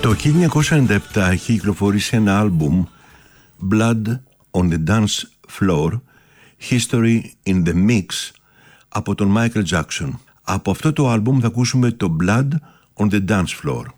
Το 1997 έχει κυκλοφορήσει ένα άλμπουμ, Blood on the Dance Floor, History in the Mix, από τον Michael Jackson. Από αυτό το άλμπουμ θα ακούσουμε το Blood on the Dance Floor.